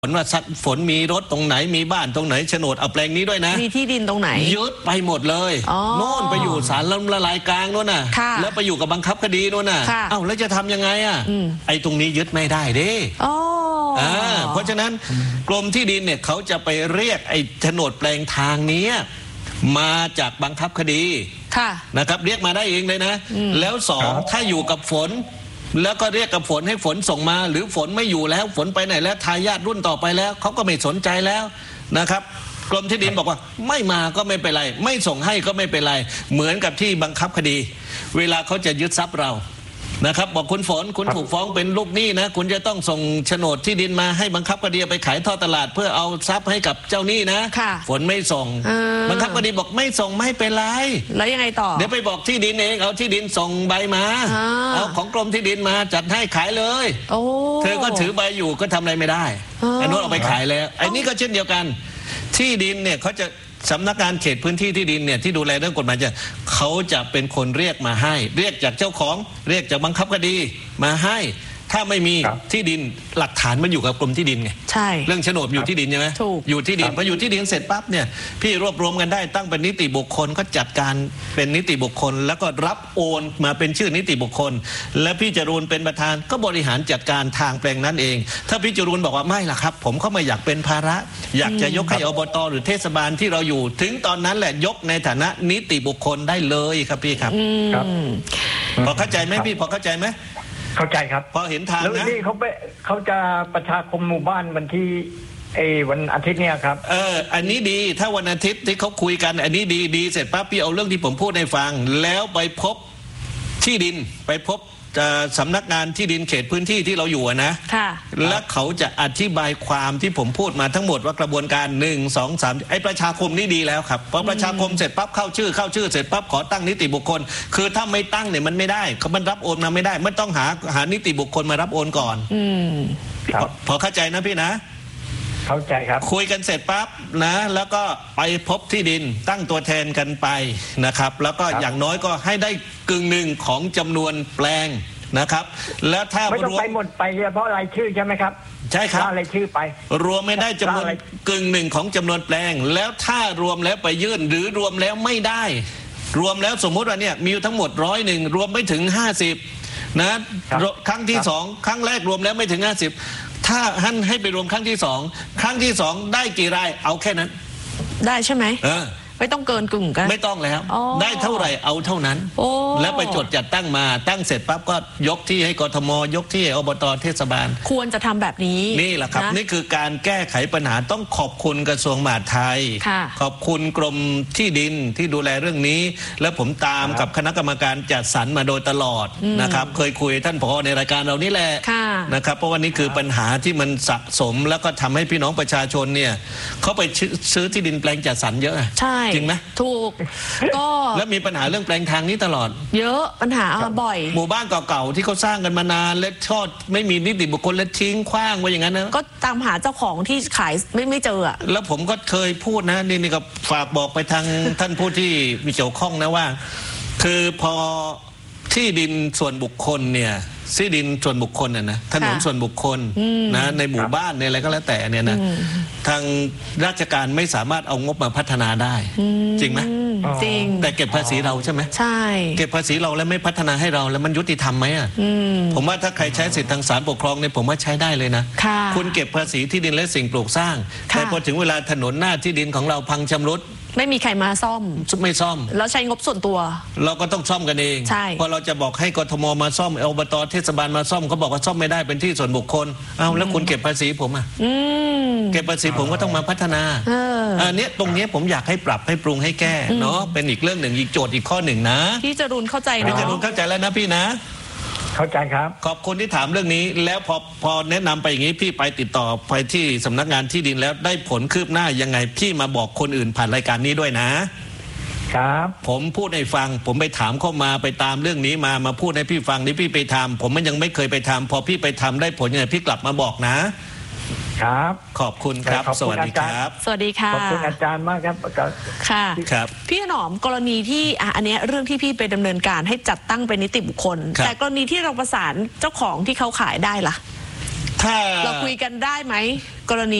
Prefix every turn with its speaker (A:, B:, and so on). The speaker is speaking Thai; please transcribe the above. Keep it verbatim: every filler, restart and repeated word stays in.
A: ฝนว่าฝนมีรถตรงไหนมีบ้านตรงไหนโฉนดเอาแปลงนี้ด้วยนะ
B: มีที่ดินตรงไหน
A: ยึดไปหมดเลยโน่นไปอยู่ศาลละลายกลางโน่นน่ะแล้วไปอยู่กับบังคับคดีโน่นน่ะเอ้าแล้วจะทำยังไงอ่ะไอ้ตรงนี้ยึดไม่ได้เด้อ่าเพราะฉะนั้นกรมที่ดินเนี่ยเขาจะไปเรียกไอ้โฉนดแปลงทางนี้มาจากบังคับคดีนะครับเรียกมาได้เองเลยนะแล้วสองถ้าอยู่กับฝนแล้วก็เรียกกับฝนให้ฝนส่งมาหรือฝนไม่อยู่แล้วฝนไปไหนแล้วทายาทรุ่นต่อไปแล้วเขาก็ไม่สนใจแล้วนะครับกรมที่ดินบอกว่าไม่มาก็ไม่เป็นไรไม่ส่งให้ก็ไม่เป็นไรเหมือนกับที่บังคับคดีเวลาเขาจะยึดทรัพย์เรานะครับบอกคุณฝนคุณถูกฟ้องเป็นลูกหนี้นะคุณจะต้องส่งโฉนดที่ดินมาให้บังคับคดีไปขายทอดตลาดเพื่อเอาทรัพย์ให้กับเจ้าหนี้นะฝนไม่ส่งบังคับคดีบอกไม่ส่งไม่เป็นไร
B: แล้วยังไงต่อ
A: เดี๋ยวไปบอกที่ดินเองเอาที่ดินส่งใบมาเอาของกรมที่ดินมาจัดให้ขายเลยเธอก็ถือใบอยู่ก็ทำอะไรไม่ได้ไอ้นู้นเอาไปขายแล้วไอ้นี่ก็เช่นเดียวกันที่ดินเนี่ยเขาจะสำนักงานเขตพื้นที่ที่ดินเนี่ยที่ดูแลเรื่องกฎหมายจะเขาจะเป็นคนเรียกมาให้เรียกจากเจ้าของเรียกจากบังคับคดีมาให้ถ้าไม่มีที่ดินหลักฐานมันอยู่กับกรมที่ดินไง
B: ใช่
A: เรื่องโฉนดอยู่ที่ดินใช่ไหมอยู่ที่ดินพออยู่ที่ดินเสร็จปั๊บเนี่ยพี่รวบรวมกันได้ตั้งเป็นนิติบุคคลก็จัดการเป็นนิติบุคคลแล้วก็รับโอนมาเป็นชื่อนิติบุคคลและพี่จรูนเป็นประธานก็บริหารจัดการทางแปลงนั้นเองถ้าพี่จรูนบอกว่าไม่ล่ะครับผมก็ไม่อยากเป็นภาระอยากจะยกให้อบตหรือเทศบาลที่เราอยู่ถึงตอนนั้นแหละยกในฐานะนิติบุคคลได้เลยครับพี่ครับ
C: ครับ
A: พอเข้าใจไหมพี่พอเข้าใจไหม
C: เข้าใจครับ
A: พอเห็นทางนะ
C: แล้วนี่เขาไปเขาจะประชาคมหมู่บ้านวันที่ไอ้วันอาทิตย์เนี่ยครับ
A: เอออันนี้ดีถ้าวันอาทิตย์ที่เขาคุยกันอันนี้ดีดีเสร็จปั๊บพี่เอาเรื่องที่ผมพูดให้ฟังแล้วไปพบที่ดินไปพบสำนักงานที่ดินเขตพื้นที่ที่เราอยู่นะและเขาจะอธิบายความที่ผมพูดมาทั้งหมดว่ากระบวนการหนึ่งสองสามไอ้ประชาคมนี่ดีแล้วครับพอประชาคมเสร็จปั๊บเข้าชื่อเข้าชื่อเสร็จปั๊บขอตั้งนิติบุคคลคือถ้าไม่ตั้งเนี่ยมันไม่ได้เขามันรับโอนมาไม่ได้มันต้องหาหานิติบุคคลมารับโอนก่อน
B: อืม
A: พอเข้าใจนะพี่นะ
C: เข้าใจครับ
A: คุยกันเสร็จปั๊บนะแล้วก็ไปพบที่ดินตั้งตัวแทนกันไปนะครับแล้วก็อย่างน้อยก็ให้ได้กึ่งหนึ่งของจำนวนแปลงนะครับแล้วถ้า
C: ไม่ต้องไปหมดไปเฉพาะรายชื่อใช่ไหมครับ
A: ใช่ครับ
C: รายชื่อไป
A: รวมไม่ได้จำนวนกึ่งหนึ่งของจำนวนแปลงแล้วถ้ารวมแล้วไปยื่นหรือรวมแล้วไม่ได้รวมแล้วสมมุติว่าเนี่ยมีทั้งหมดร้อยหนึ่งรวมไม่ถึงห้าสิบนะครั้งที่สองครั้งแรกรวมแล้วไม่ถึงห้าสิบถ้าท่านให้ไปรวมครั้งที่สองครั้งที่สองได้กี่รายเอาแค่นั้น
B: ได้ใช่ไหม
A: เออ
B: ไม่ต้องเกินกึ่งกัน
A: ไม่ต้องแล้วได้เท่าไหร่เอาเท่านั้นแล้วไปจดจัดตั้งมาตั้งเสร็จปั๊บก็ยกที่ให้กทมยกที่อบตเทศบาล
B: ควรจะทำแบบนี้
A: นี่แหละครับนี่คือการแก้ไขปัญหาต้องขอบคุณกระทรวงมหาดไทยขอบคุณกรมที่ดินที่ดูแลเรื่องนี้และผมตามกับคณะกรรมการจัดสรรมาโดยตลอดนะครับเคยคุยท่านผอในรายการเรานี่แหละนะครับเพราะว่านี่คือปัญหาที่มันสะสมแล้วก็ทำให้พี่น้องประชาชนเนี่ยเขาไปซื้อที่ดินแปลงจัดสรรเยอะ
B: ใช่
A: จริงไหม
B: ถูกก็
A: แล้วมีปัญหาเรื่องแปลงทางนี้ตลอด
B: เยอะปัญหาบ่อย
A: หมู่บ้านเก่าๆที่เขาสร้างกันมานานและชอดไม่มีนิติบุคคลและทิ้งขว้างไว้อย่างนั้นนะ
B: ก็ตามหาเจ้าของที่ขายไม่ไม่เจออ่ะ
A: แล้วผมก็เคยพูดนะนี่นี่ก็ฝากบอกไปทาง ท่านผู้ที่มีเกี่ยวข้องนะว่าคือพอที่ดินส่วนบุคคลเนี่ยที่ดินส่วนบุคคลน่ะนะถนนส่วนบุคคลนะในหมู่บ้านในอะไรก็แล้วแต่เนี่ยนะทางราชการไม่สามารถเอางบมาพัฒนาได้จริงไหม
B: จริง
A: แต่เก็บภาษีเราใช่ไหม
B: ใช่
A: เก็บภาษีเราแล้วไม่พัฒนาให้เราแล้วมันยุติธรรมไหมอ่ะผมว่าถ้าใครใช้สิทธิทางศาลปกครองเนี่ยผมว่าใช้ได้เลยนะคุณเก็บภาษีที่ดินและสิ่งปลูกสร้างแต่พอถึงเวลาถนนหน้าที่ดินของเราพังชำรุด
B: ไม่มีใครมาซ่อม
A: ไม่ซ่อม
B: แล้วใช้งบส่วนตัว
A: เราก็ต้องซ่อมกันเอง
B: ใช่
A: พอเราจะบอกให้กทมมาซ่อมอบตเทศบาลมาซ่อมเขาบอกว่าซ่อมไม่ได้เป็นที่ส่วนบุคคลเอาแล้วคุณเก็บภาษีผมอ่ะเก็บภาษีผมก็ต้องมาพัฒนาอันนี้ตรงนี้ผมอยากให้ปรับให้ปรุงให้แก้เนาะเป็นอีกเรื่องหนึ่งอีกโจทย์อีกข้อหนึ่งนะ
B: พี่จรูนเข้าใจเนาะ
A: พี่จรูนเข้าใจแล้วนะพี่นะ
C: เข้าใจครับ
A: ขอบคุณที่ถามเรื่องนี้แล้วพอพอแนะนำไปอย่างนี้พี่ไปติดต่อไปที่สำนักงานที่ดินแล้วได้ผลคืบหน้ายังไงพี่มาบอกคนอื่นผ่านรายการนี้ด้วยนะครับผมพูดให้ฟังผมไปถามเข้ามาไปตามเรื่องนี้มามาพูดให้พี่ฟังนี่พี่ไปทำผมมันยังไม่เคยไปทำพอพี่ไปทำได้ผลยังไงพี่กลับมาบอกนะครับขอบคุณครับสวัสดีครับ
B: สวัสดีค่ะ
C: ขอบคุณอาจารย์มากครับ
B: ค่ะ
A: ครับ
B: พี่ถนอมกรณีที่อ่ะอันนี้เรื่องที่พี่ไปดำเนินการให้จัดตั้งเป็นนิติบุคคลแต่กรณีที่เราประสานเจ้าของที่เขาขายได้ล่ะ
A: ถ้า
B: เราคุยกันได้ไหมกรณี